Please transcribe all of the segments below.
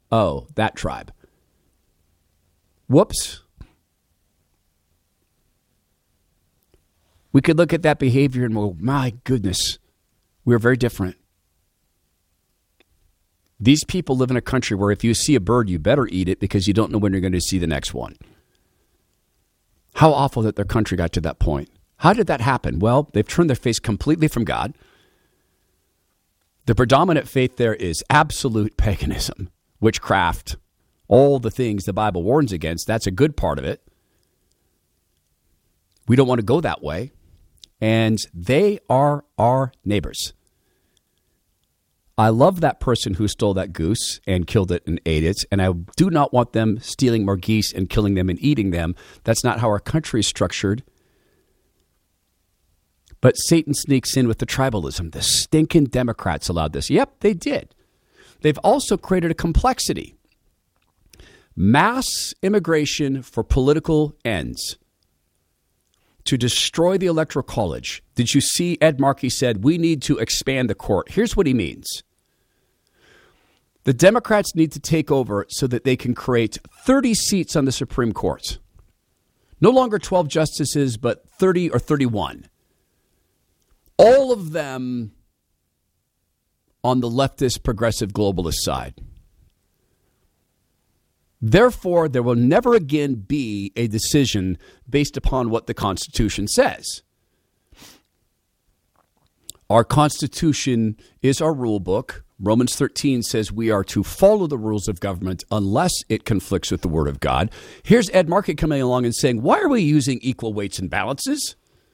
Oh, that tribe. Whoops. We could look at that behavior and go, my goodness, we're very different. These people live in a country where if you see a bird, you better eat it because you don't know when you're going to see the next one. How awful that their country got to that point. How did that happen? Well, they've turned their face completely from God. The predominant faith there is absolute paganism, witchcraft, all the things the Bible warns against. That's a good part of it. We don't want to go that way. And they are our neighbors. I love that person who stole that goose and killed it and ate it. And I do not want them stealing more geese and killing them and eating them. That's not how our country is structured. But Satan sneaks in with the tribalism. The stinking Democrats allowed this. Yep, they did. They've also created a complexity. Mass immigration for political ends. To destroy the Electoral College. Did you see Ed Markey said, we need to expand the court? Here's what he means. The Democrats need to take over so that they can create 30 seats on the Supreme Court. No longer 12 justices, but 30 or 31. All of them on the leftist, progressive, globalist side. Therefore, there will never again be a decision based upon what the Constitution says. Our Constitution is our rule book. Romans 13 says we are to follow the rules of government unless it conflicts with the Word of God. Here's Ed Markey coming along and saying, why are we using equal weights and balances?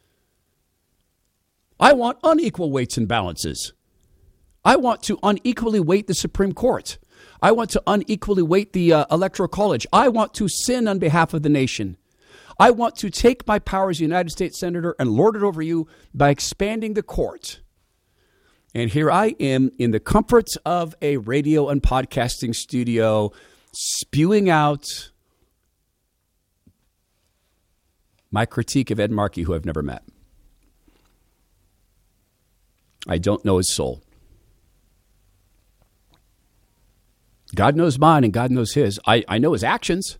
I want unequal weights and balances. I want to unequally weight the Supreme Court. I want to unequally weight the Electoral College. I want to sin on behalf of the nation. I want to take my power as a United States Senator and lord it over you by expanding the court. And here I am in the comforts of a radio and podcasting studio spewing out my critique of Ed Markey, who I've never met. I don't know his soul. God knows mine and God knows his. I know his actions.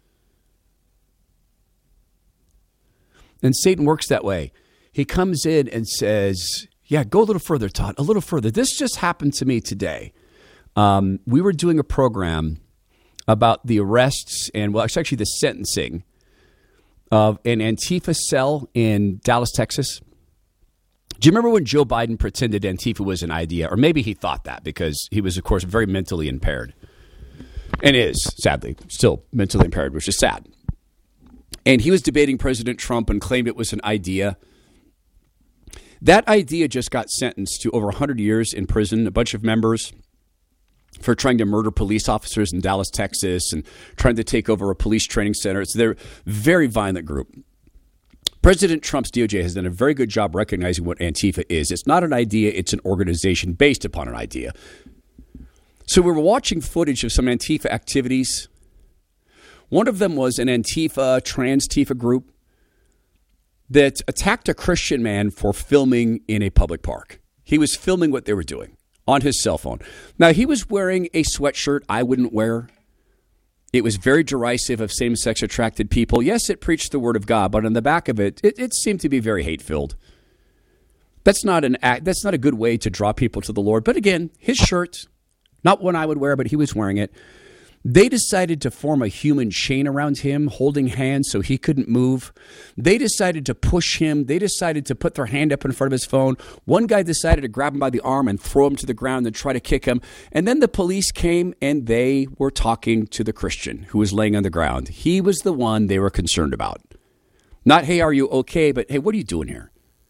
And Satan works that way. He comes in and says, yeah, go a little further, Todd, a little further. This just happened to me today. We were doing a program about the arrests and, well, it's actually the sentencing of an Antifa cell in Dallas, Texas. Do you remember when Joe Biden pretended Antifa was an idea? Or maybe he thought that because he was, of course, very mentally impaired. And is, sadly, still mentally impaired, which is sad. And he was debating President Trump and claimed it was an idea. That idea just got sentenced to over 100 years in prison, a bunch of members for trying to murder police officers in Dallas, Texas, and trying to take over a police training center. It's their very violent group. President Trump's DOJ has done a very good job recognizing what Antifa is. It's not an idea. It's an organization based upon an idea. So we were watching footage of some Antifa activities. One of them was an Antifa, trans-Tifa group that attacked a Christian man for filming in a public park. He was filming what they were doing on his cell phone. Now, he was wearing a sweatshirt I wouldn't wear. It was very derisive of same-sex attracted people. Yes, it preached the word of God, but on the back of it, it seemed to be very hate-filled. That's not a good way to draw people to the Lord. But again, his shirt, not one I would wear, but he was wearing it. They decided to form a human chain around him, holding hands so he couldn't move. They decided to push him. They decided to put their hand up in front of his phone. One guy decided to grab him by the arm and throw him to the ground and try to kick him. And then the police came and they were talking to the Christian who was laying on the ground. He was the one they were concerned about. Not, hey, are you okay? But, hey, what are you doing here?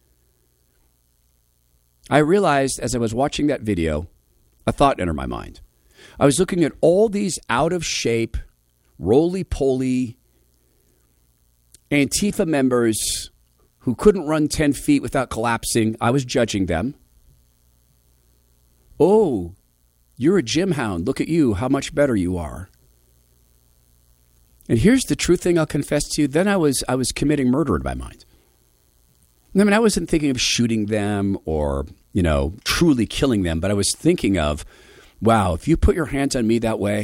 I realized as I was watching that video, a thought entered my mind. I was looking at all these out-of-shape, roly-poly Antifa members who couldn't run 10 feet without collapsing. I was judging them. Oh, you're a gym hound. Look at you, how much better you are. And here's the true thing I'll confess to you. Then I was committing murder in my mind. I mean, I wasn't thinking of shooting them or, truly killing them, but I was thinking of, wow, if you put your hands on me that way,